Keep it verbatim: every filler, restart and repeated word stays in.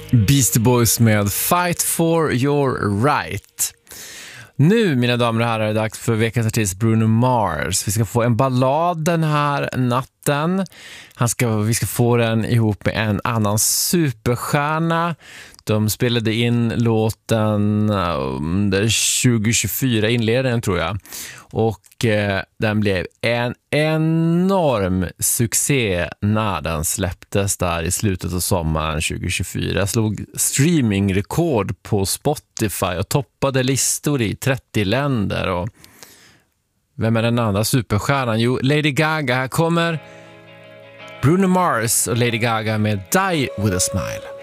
Beastie Boys med Fight for your right. Nu, mina damer och herrar, är det dags för veckans artist Bruno Mars. Vi ska få en ballad den här natten. Han ska, vi ska få den ihop med en annan superstjärna. De spelade in låten under tjugo tjugofyra, inledningen tror jag. Och eh, den blev en enorm succé när den släpptes där i slutet av sommaren tjugo tjugofyra. Slog streamingrekord på Spotify och toppade listor i trettio länder. Och vem är den andra superstjärnan? Jo, Lady Gaga. Här kommer Bruno Mars och Lady Gaga med Die With A Smile.